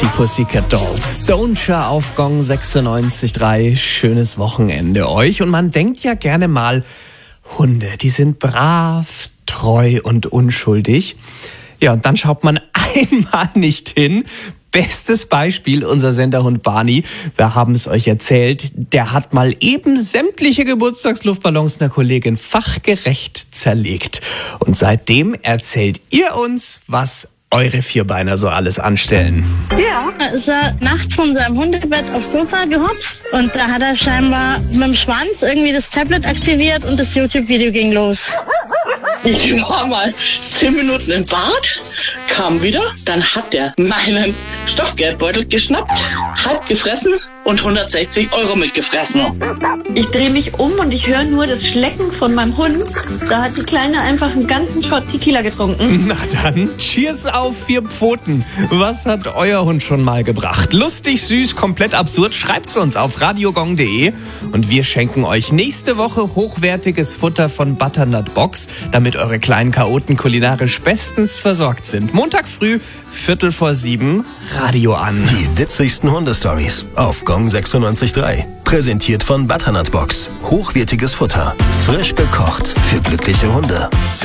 Die Pussycat Dolls. Stonesha auf Gong 96.3. Schönes Wochenende euch. Und man denkt ja gerne mal, Hunde, die sind brav, treu und unschuldig. Ja, und dann schaut man einmal nicht hin. Bestes Beispiel, unser Senderhund Barney. Wir haben es euch erzählt. Der hat mal eben sämtliche Geburtstagsluftballons einer Kollegin fachgerecht zerlegt. Und seitdem erzählt ihr uns, was eure Vierbeiner so alles anstellen. Ja, da ist er nachts von seinem Hundebett aufs Sofa gehopst und da hat er scheinbar mit dem Schwanz irgendwie das Tablet aktiviert und das YouTube-Video ging los. Ich war mal 10 Minuten im Bad, kam wieder, dann hat er meinen Stoffgeldbeutel geschnappt, halb gefressen und 160 € mitgefressen. Ich drehe mich um und ich höre nur das Schlecken von meinem Hund. Da hat die Kleine einfach einen ganzen Shot Tequila getrunken. Na dann, cheers auf 4 Pfoten. Was hat euer Hund schon mal gebracht? Lustig, süß, komplett absurd? Schreibt's uns auf radiogong.de und wir schenken euch nächste Woche hochwertiges Futter von Butternut Box, damit eure kleinen Chaoten kulinarisch bestens versorgt sind. Montag früh, 6:45, Radio an. Die witzigsten Hundestories auf Gong 96.3. Präsentiert von Butternut Box. Hochwertiges Futter. Frisch gekocht für glückliche Hunde.